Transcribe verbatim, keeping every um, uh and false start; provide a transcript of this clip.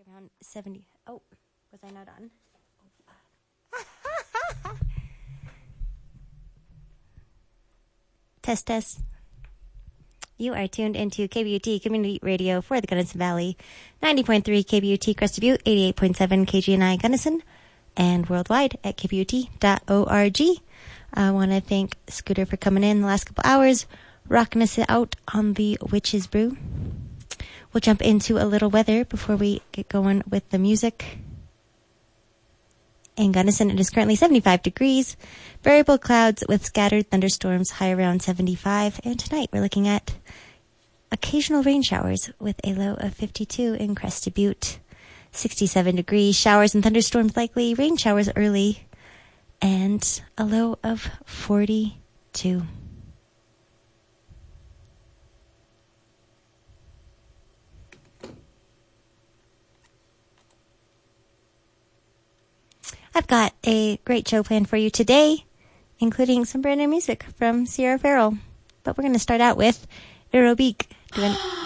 around seventy. Oh, was I not on? Test, test. You are tuned into K B U T Community Radio for the Gunnison Valley. ninety point three K B U T Crested Butte, eighty-eight point seven K G N I Gunnison, and worldwide at k b u t dot org. I want to thank Scooter for coming in the last couple hours, rocking us out on the Witch's Brew. We'll jump into a little weather before we get going with the music. In Gunnison, it is currently seventy-five degrees. Variable clouds with scattered thunderstorms, high around seventy-five. And tonight we're looking at occasional rain showers with a low of fifty-two in Crested Butte. sixty-seven degrees, showers and thunderstorms likely, rain showers early, and a low of forty-two. I've got a great show planned for you today, including some brand new music from Sierra Farrell. But we're going to start out with Aerobeak doing